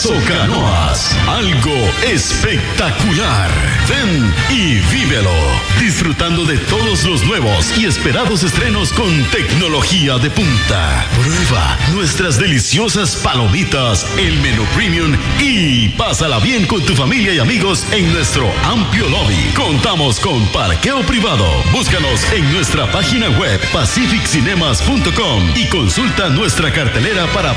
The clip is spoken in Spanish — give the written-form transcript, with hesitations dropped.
Socanoas, algo espectacular. Ven y vívelo, disfrutando de todos los nuevos y esperados estrenos con tecnología de punta. Prueba nuestras deliciosas palomitas, el menú premium y pásala bien con tu familia y amigos en nuestro amplio lobby. Contamos con parqueo privado. Búscanos en nuestra página web pacificcinemas.com y consulta nuestra cartelera para